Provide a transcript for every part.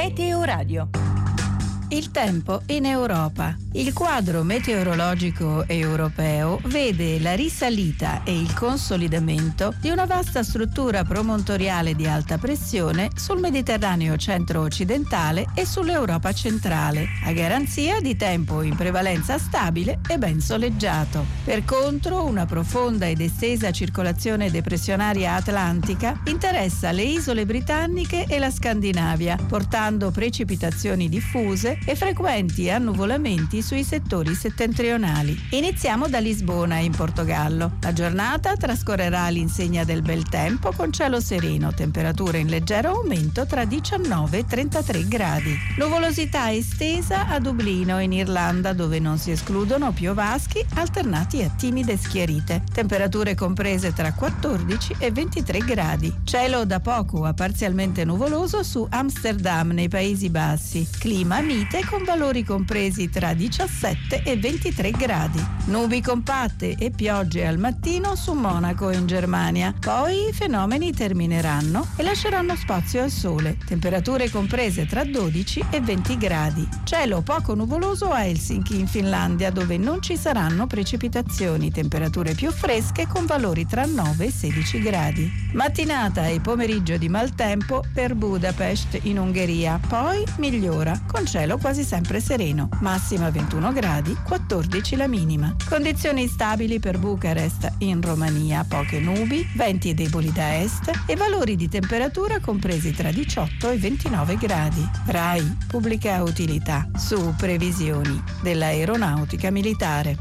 Meteoradio. Il tempo in Europa. Il quadro meteorologico europeo vede la risalita e il consolidamento di una vasta struttura promontoriale di alta pressione sul Mediterraneo centro-occidentale e sull'Europa centrale, a garanzia di tempo in prevalenza stabile e ben soleggiato. Per contro, una profonda ed estesa circolazione depressionaria atlantica interessa le isole britanniche e la Scandinavia, portando precipitazioni diffuse e frequenti annuvolamenti sui settori settentrionali. Iniziamo da Lisbona, in Portogallo. La giornata trascorrerà all'insegna del bel tempo con cielo sereno, temperature in leggero aumento tra 19 e 33 gradi. Nuvolosità estesa a Dublino, in Irlanda, dove non si escludono piovaschi alternati a timide schiarite. Temperature comprese tra 14 e 23 gradi. Cielo da poco a parzialmente nuvoloso su Amsterdam, nei Paesi Bassi. Clima mite con valori compresi tra 17 e 23 gradi. Nubi compatte e piogge al mattino su Monaco, in Germania. Poi i fenomeni termineranno e lasceranno spazio al sole. Temperature comprese tra 12 e 20 gradi. Cielo poco nuvoloso a Helsinki, in Finlandia, dove non ci saranno precipitazioni. Temperature più fresche con valori tra 9 e 16 gradi. Mattinata e pomeriggio di maltempo per Budapest, in Ungheria. Poi migliora con cielo quasi sempre sereno, massima 21 gradi, 14 la minima. Condizioni stabili per Bucarest, in Romania, poche nubi, venti deboli da est e valori di temperatura compresi tra 18 e 29 gradi. RAI pubblica utilità su previsioni dell'aeronautica militare.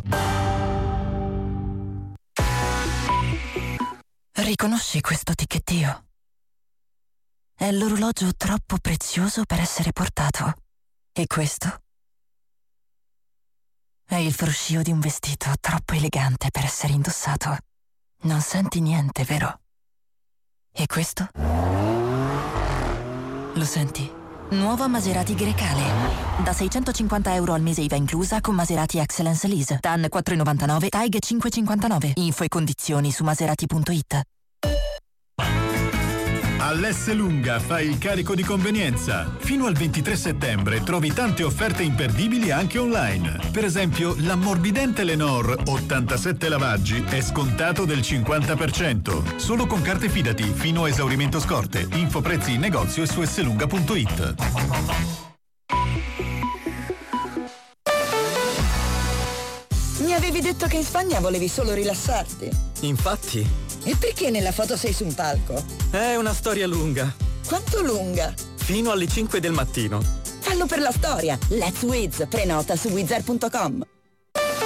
Riconosci questo ticchettio? È l'orologio troppo prezioso per essere portato. E questo? È il fruscio di un vestito troppo elegante per essere indossato. Non senti niente, vero? E questo? Lo senti? Nuova Maserati Grecale. Da €650 al mese IVA inclusa con Maserati Excellence Lease. TAN 4,99, TAIG 5,59. Info e condizioni su maserati.it. All'Esselunga fai il carico di convenienza. Fino al 23 settembre trovi tante offerte imperdibili anche online. Per esempio, l'ammorbidente Lenor 87 lavaggi è scontato del 50%. Solo con carte Fidati fino a esaurimento scorte. Info prezzi in negozio e su esselunga.it. Mi avevi detto che in Spagna volevi solo rilassarti. Infatti. E perché nella foto sei su un palco? È una storia lunga. Quanto lunga? Fino alle 5 del mattino. Fallo per la storia. Let's Wiz. Prenota su wizard.com.